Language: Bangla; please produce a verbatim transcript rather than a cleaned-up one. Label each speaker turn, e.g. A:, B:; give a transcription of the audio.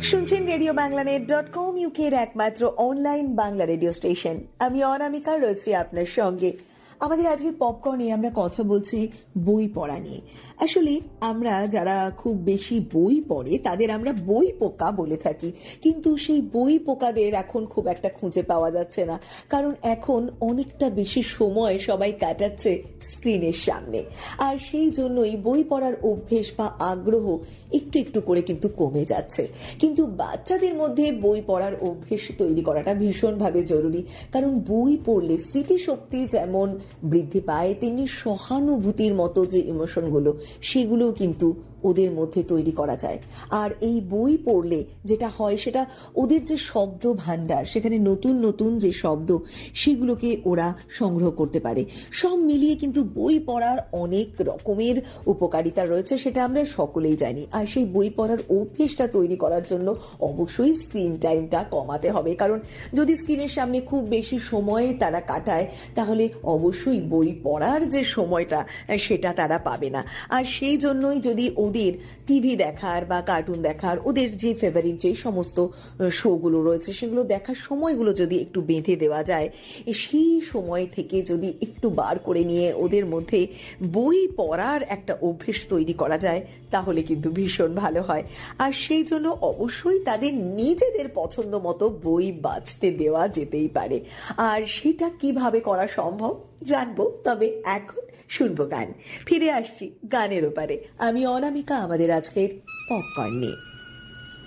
A: শুনছেন রেডিও বাংলানেট ডট কম ইউকের একমাত্র অনলাইন বাংলা রেডিও স্টেশন। আমি অনামিকা রয়েছি আপনার সঙ্গে। আমাদের আজকের পপকর্নে আমরা কথা বলছি বই পড়া নিয়ে। আসলে আমরা যারা খুব বেশি বই পড়ে তাদের আমরা বই পোকা বলে থাকি, কিন্তু সেই বই পোকাদের এখন খুব একটা খুঁজে পাওয়া যাচ্ছে না, কারণ এখন অনেকটা বেশি সময় সবাই কাটাচ্ছে স্ক্রিনের সামনে। আর সেই জন্যই বই পড়ার অভ্যেস বা আগ্রহ একটু একটু করে কিন্তু কমে যাচ্ছে। কিন্তু বাচ্চাদের মধ্যে বই পড়ার অভ্যেস তৈরি করাটা ভীষণভাবে জরুরি, কারণ বই পড়লে স্মৃতিশক্তি যেমন বৃদ্ধি পায়, তেমনি সহানুভূতির মতো যে ইমোশনগুলো সেগুলো কিন্তু ওদের মধ্যে তৈরি করা যায়। আর এই বই পড়লে যেটা হয় সেটা ওদের যে শব্দ ভান্ডার, সেখানে নতুন নতুন যে শব্দ সেগুলোকে ওরা সংগ্রহ করতে পারে। সব মিলিয়ে কিন্তু বই পড়ার অনেক রকমের উপকারিতা রয়েছে, সেটা আমরা সকলেই জানি। আর সেই বই পড়ার অভ্যেসটা তৈরি করার জন্য অবশ্যই স্ক্রিন টাইমটা কমাতে হবে, কারণ যদি স্ক্রিনের সামনে খুব বেশি সময় তারা কাটায় তাহলে অবশ্যই বই পড়ার যে সময়টা সেটা তারা পাবে না। আর সেই জন্যই যদি ওদের টিভি দেখার বা কার্টুন দেখার, ওদের যে ফেভারিট যে সমস্ত শোগুলো রয়েছে সেগুলো দেখার সময়গুলো যদি একটু বেঁধে দেওয়া যায়, সেই সময় থেকে যদি একটু বার করে নিয়ে ওদের মধ্যে বই পড়ার একটা অভ্যেস তৈরি করা যায় তাহলে কিন্তু ভীষণ ভালো হয়। আর সেই জন্য অবশ্যই তাদের নিজেদের পছন্দ মতো বই বাছতে দেওয়া যেতেই পারে। আর সেটা কিভাবে করা সম্ভব জানবো, তবে এখন শুনবো গান। ফিরে আসছি গানের ওপারে। আমি অনামিকা, আমাদের আজকের পপকর্ন নিয়ে।